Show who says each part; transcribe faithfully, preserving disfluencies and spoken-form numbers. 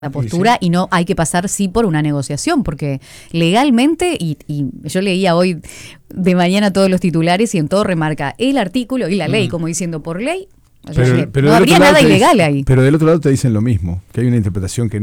Speaker 1: la postura, sí, sí. Y no hay que pasar sí por una negociación, porque legalmente, y, y yo leía hoy de mañana todos los titulares y en todo remarca el artículo y la ley, mm. como diciendo por ley,
Speaker 2: pero,
Speaker 1: dije,
Speaker 2: pero
Speaker 1: no habría nada ilegal
Speaker 2: dice,
Speaker 1: ahí.
Speaker 2: Pero del otro lado te dicen lo mismo, que hay una interpretación que